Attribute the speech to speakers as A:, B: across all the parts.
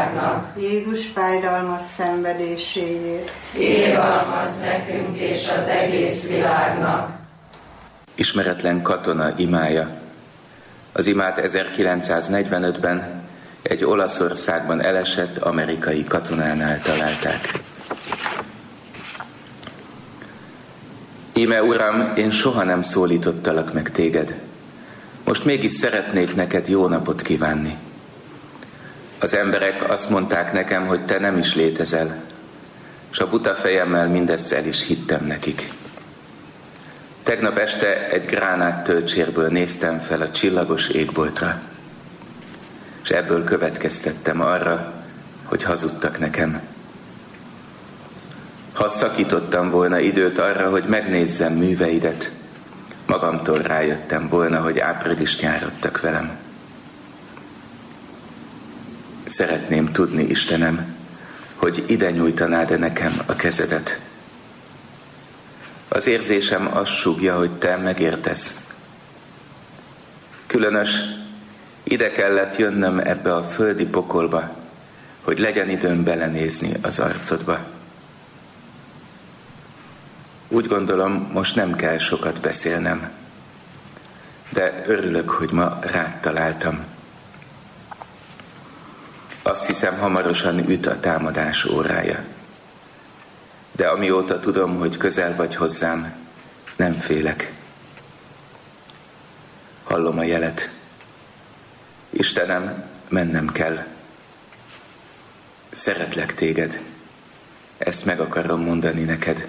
A: világnak.
B: Jézus fájdalmas szenvedéséért.
A: Irgalmazz nekünk és az egész világnak.
C: Ismeretlen katona imája. Az imát 1945-ben egy Olaszországban elesett amerikai katonánál találták. Íme Uram, én soha nem szólítottalak meg téged. Most mégis szeretnék neked jó napot kívánni. Az emberek azt mondták nekem, hogy te nem is létezel, és a buta fejemmel mindezt el is hittem nekik. Tegnap este egy gránát tölcsérből néztem fel a csillagos égboltra, és ebből következtettem arra, hogy hazudtak nekem. Ha szakítottam volna időt arra, hogy megnézzem műveidet, magamtól rájöttem volna, hogy áprilist nyárodtak velem. Szeretném tudni, Istenem, hogy ide nyújtanád-e nekem a kezedet. Az érzésem azt súgja, hogy te megértesz. Különös, ide kellett jönnöm ebbe a földi pokolba, hogy legyen időm belenézni az arcodba. Úgy gondolom, most nem kell sokat beszélnem, de örülök, hogy ma rád találtam. Azt hiszem, hamarosan üt a támadás órája. De amióta tudom, hogy közel vagy hozzám, nem félek. Hallom a jelet. Istenem, mennem kell. Szeretlek téged. Ezt meg akarom mondani neked.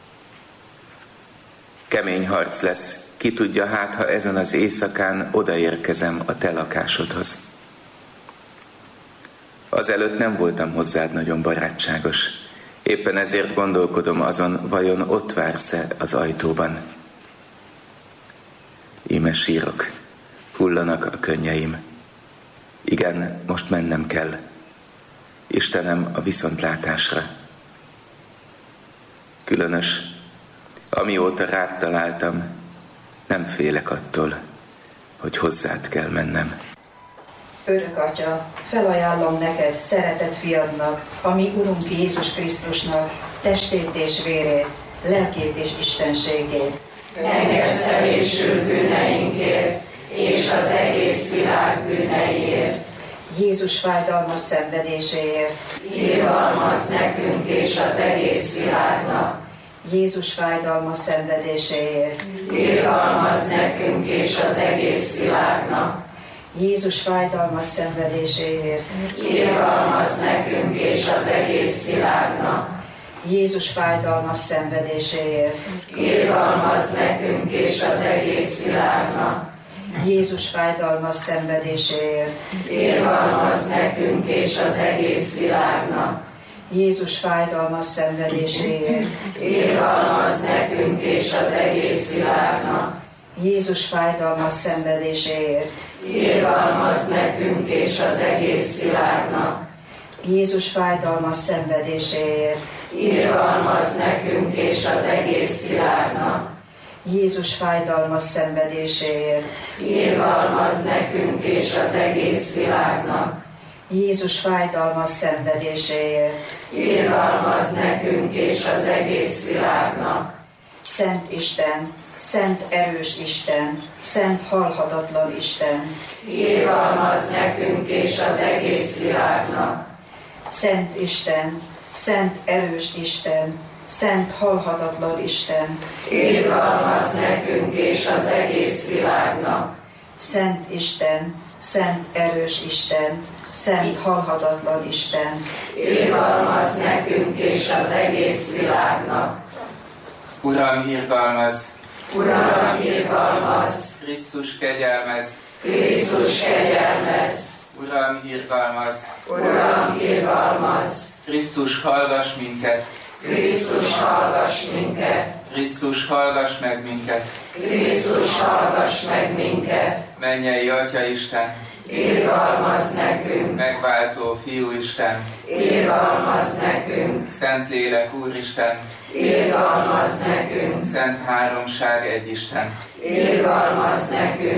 C: Kemény harc lesz. Ki tudja, hát ha ezen az éjszakán odaérkezem a te lakásodhoz. Azelőtt nem voltam hozzád nagyon barátságos. Éppen ezért gondolkodom azon, vajon ott vársz-e az ajtóban. Íme sírok, hullanak a könnyeim. Igen, most mennem kell. Istenem, a viszontlátásra. Különös, amióta rád találtam, nem félek attól, hogy hozzád kell mennem.
D: Örök Atya, felajánlom neked, szeretett fiadnak, a mi Urunk Jézus Krisztusnak, testét és vérét, lelkét és istenségét.
A: Megesztelésül bűneinkért, és az egész világ bűneiért.
D: Jézus fájdalmas szenvedéséért.
A: Irgalmazz nekünk és az egész világnak.
D: Jézus fájdalmas szenvedéséért.
A: Irgalmazz nekünk és az egész világnak.
D: Jézus fájdalmas szenvedéséért.
A: Irgalmazz nekünk és az egész világnak.
D: Jézus fájdalmas szenvedéséért.
A: Irgalmazz nekünk és az egész világnak.
D: Jézus fájdalmas szenvedéséért.
A: Irgalmazz nekünk és az egész világnak.
D: Jézus fájdalmas szenvedéséért.
A: Irgalmazz nekünk és az egész világnak.
D: Jézus fájdalmas szenvedéséért.
A: Irgalmazz nekünk és az egész világnak.
D: Jézus fájdalmas szenvedéséért.
A: Irgalmazz nekünk és az egész világnak.
D: Jézus fájdalmas szenvedéséért.
A: Irgalmazz nekünk és az egész világnak.
D: Jézus fájdalmas szenvedéséért.
A: Irgalmazz nekünk és az egész világnak.
D: Szent Isten, szent erős Isten, szent halhatatlan Isten.
A: Irgalmazz nekünk és az egész világnak.
D: Szent Isten, szent erős Isten, szent halhatatlan Isten.
A: Irgalmazz nekünk és az egész világnak.
D: Szent Isten, szent erős Isten, szent halhatatlan Isten.
A: Irgalmazz nekünk és az egész világnak.
C: Uram, irgalmazz!
A: Uram, irgalmazz!
C: Krisztus, kegyelmezz!
A: Krisztus, kegyelmezz!
C: Uram, irgalmazz!
A: Uram, irgalmazz!
C: Krisztus, hallgass minket!
A: Krisztus, hallgass minket!
C: Krisztus, hallgass meg minket!
A: Krisztus, hallgass meg minket!
C: Mennyei Atya Isten!
A: Irgalmazz nekünk!
C: Megváltó Fiú Isten!
A: Irgalmazz nekünk!
C: Szentlélek Úristen!
A: Irgalmazz nekünk!
C: Szent Háromság egy Isten!
A: Irgalmazz nekünk!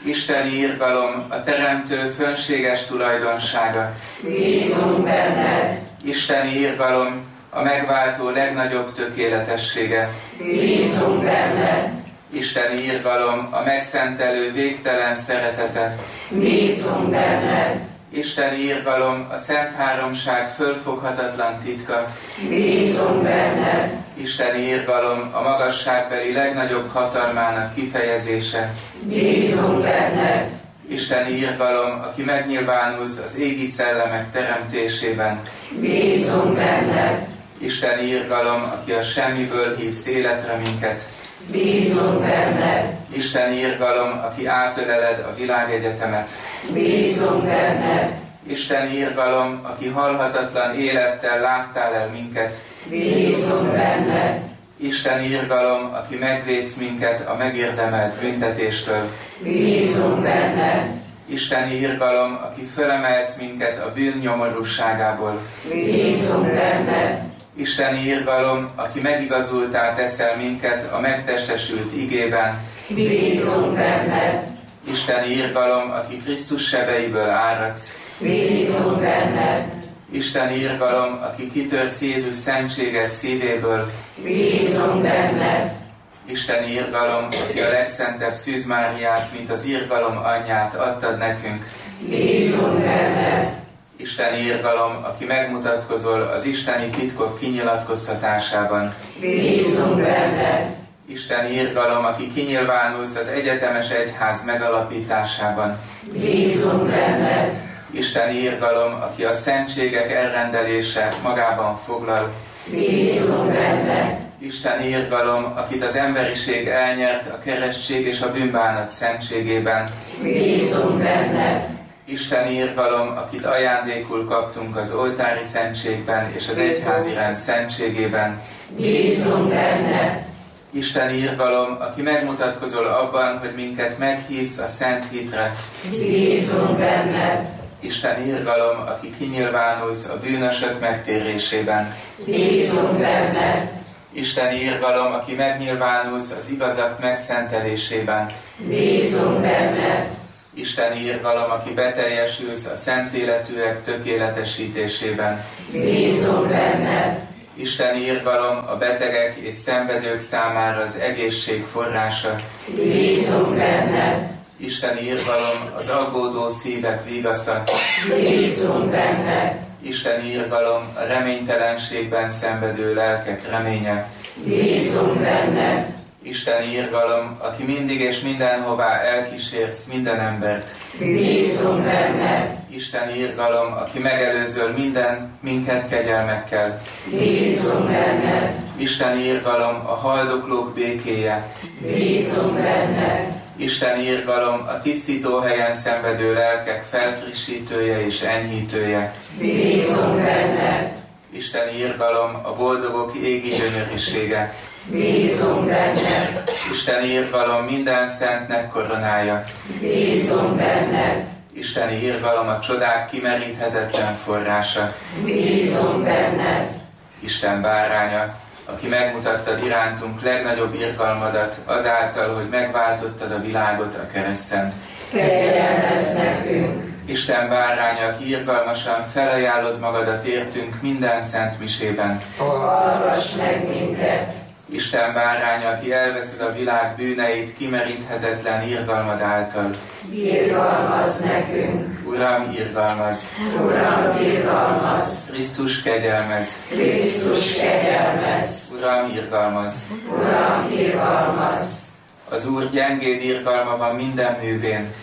C: Isteni irgalom, a Teremtő fönséges tulajdonsága.
A: Bízunk benned.
C: Isteni irgalom, a megváltó legnagyobb tökéletessége.
A: Bízunk benned.
C: Isteni irgalom, a megszentelő végtelen szeretete.
A: Bízunk benned.
C: Isteni irgalom, a Szent Háromság fölfoghatatlan titka.
A: Bízunk benned.
C: Isteni irgalom, a magasságbeli legnagyobb hatalmának kifejezése.
A: Bízunk benned.
C: Isteni irgalom, aki megnyilvánulsz az égi szellemek teremtésében.
A: Bízunk benned.
C: Isteni irgalom, aki a semmiből hívsz életre minket.
A: Bízunk benned.
C: Isteni irgalom, aki átöleled a világegyetemet.
A: Bízunk benned.
C: Isteni irgalom, aki halhatatlan élettel láttál el minket.
A: Bízunk benned.
C: Isteni irgalom, aki megvédsz minket a megérdemelt büntetéstől.
A: Bízunk benned.
C: Isteni irgalom, aki fölemelsz minket a bűn nyomorúságából.
A: Bízunk benned.
C: Isteni irgalom, aki megigazultá teszel minket a megtestesült igében.
A: Bízunk benned.
C: Isteni irgalom, aki Krisztus sebeiből áradsz.
A: Bízunk benned.
C: Isteni irgalom, aki kitörsz Jézus szentséges szívéből.
A: Bízunk benned.
C: Isteni irgalom, aki a legszentebb Szűz Máriát, mint az irgalom anyját adtad nekünk.
A: Bízunk benned.
C: Isteni irgalom, aki megmutatkozol az isteni titkok kinyilatkoztatásában.
A: Bízunk benned.
C: Isteni irgalom, aki kinyilvánulsz az egyetemes egyház megalapításában.
A: Bízunk benned.
C: Isteni irgalom, aki a szentségek elrendelése magában foglal.
A: Bízunk benned.
C: Isteni irgalom, akit az emberiség elnyert a keresztség és a bűnbánat szentségében.
A: Bízunk benned.
C: Isteni irgalom, akit ajándékul kaptunk az oltári szentségben és az egyházi rend szentségében.
A: Bízunk benned.
C: Isteni irgalom, aki megmutatkozol abban, hogy minket meghívsz a szent hitre.
A: Bízunk benned.
C: Isteni irgalom, aki kinyilvánulsz a bűnösök megtérésében.
A: Bízunk benned.
C: Isteni irgalom, aki megnyilvánulsz az igazak megszentelésében.
A: Bízunk benned.
C: Isteni irgalom, aki beteljesülsz a szent életűek tökéletesítésében.
A: Bízunk benned.
C: Isteni irgalom, a betegek és szenvedők számára az egészség forrása.
A: Bízunk benned.
C: Isteni irgalom, az aggódó szívek vigasza.
A: Bízunk benned.
C: Isteni irgalom, a reménytelenségben szenvedő lelkek reménye.
A: Bízunk benned.
C: Isteni irgalom, aki mindig és mindenhová elkísérsz minden embert.
A: Bízunk benned.
C: Isteni irgalom, aki megelőzöl minket kegyelmekkel.
A: Bízunk benned.
C: Isteni irgalom, a haldoklók békéje.
A: Bízunk benned.
C: Isteni irgalom, a tisztító helyen szenvedő lelkek felfrissítője és enyhítője.
A: Bízunk benned.
C: Isteni irgalom, a boldogok égi gyönyörűsége.
A: Bízunk benned.
C: Isteni irgalom, minden szentnek koronája.
A: Bízunk benned.
C: Isteni irgalom, a csodák kimeríthetetlen forrása.
A: Bízunk benned.
C: Isten báránya, aki megmutattad irántunk legnagyobb irgalmadat azáltal, hogy megváltottad a világot a kereszten.
A: Kegyelmezz nekünk.
C: Isten báránya, aki irgalmasan felajánlod magadat értünk minden szent misében.
A: Hallgass meg minket.
C: Isten báránya, aki elveszed a világ bűneit kimeríthetetlen irgalmad által.
A: Irgalmazz nekünk.
C: Uram, irgalmazz!
A: Uram, irgalmazz.
C: Krisztus, kegyelmezz!
A: Krisztus, kegyelmezz.
C: Uram, irgalmazz!
A: Uram, irgalmazz.
C: Az Úr gyengéd irgalma van minden művén.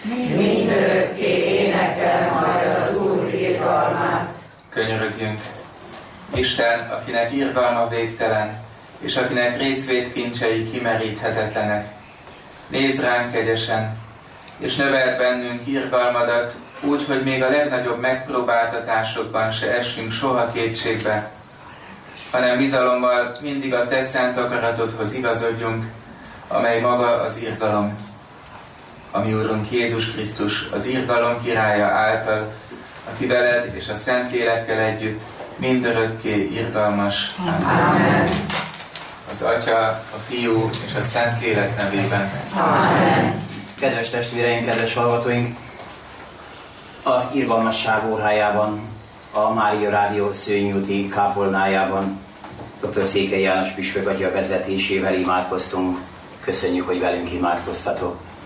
A: Mindörökké énekel majd az Úr irgalmát.
C: Könyörögjünk! Isten, akinek irgalma végtelen, és akinek részvétkincsei kimeríthetetlenek. Nézz ránk kegyesen, és növeld bennünk irgalmadat, úgy, hogy még a legnagyobb megpróbáltatásokban se essünk soha kétségbe, hanem bizalommal mindig a te szent akaratodhoz igazodjunk, amely maga az irgalom. A mi Úrunk Jézus Krisztus, az irgalom királya által, aki veled és a Szentlélekkel együtt mindörökké irgalmas.
A: Amen.
C: Az Atya, a Fiú és a Szentlélek nevében.
A: Amen.
E: Kedves testvéreim, kedves hallgatóink! Az Irgalmasság órájában, a Mária Rádió Szőnyúti kápolnájában dr. Székely János püspök atya vezetésével imádkoztunk. Köszönjük, hogy velünk imádkoztatok.